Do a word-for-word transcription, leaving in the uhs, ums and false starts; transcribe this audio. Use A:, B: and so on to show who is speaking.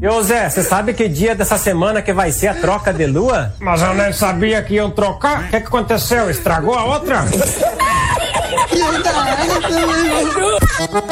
A: E ô Zé, você sabe que dia dessa semana que vai ser a troca de lua?
B: Mas eu nem sabia que iam trocar. O que, que aconteceu? Estragou a outra?